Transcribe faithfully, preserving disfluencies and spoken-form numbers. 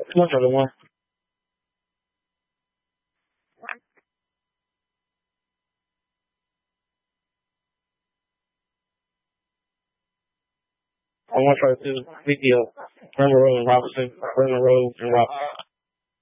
Come on, Jordan one. I want to try to do video. Rainbow Road and Robinson. Rainbow Road and Robinson.